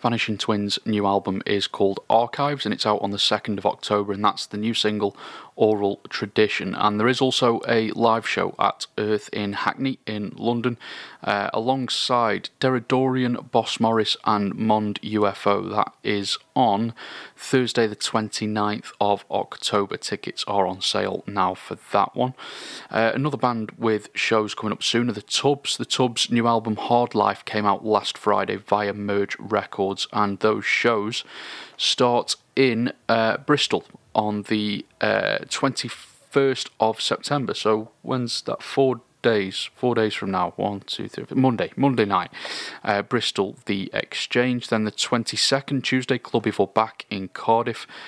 Vanishing Twins' new album is called Archives, and it's out on the 2nd of October, and that's the new single, Oral Tradition. And there is also a live show at Earth in Hackney in London, alongside Deridorian, Boss Morris and Mond UFO. That is on Thursday the 29th of October. Tickets are on sale now for that one. Another band with shows coming up soon are The Tubbs. The Tubbs' new album Hard Life came out last Friday via Merge Records, and those shows start in Bristol on the 21st of September. So when's that? 4 days from now. 1, 2, 3, Monday night. Bristol, The Exchange. Then the 22nd, Tuesday, Club Evil back in Cardiff.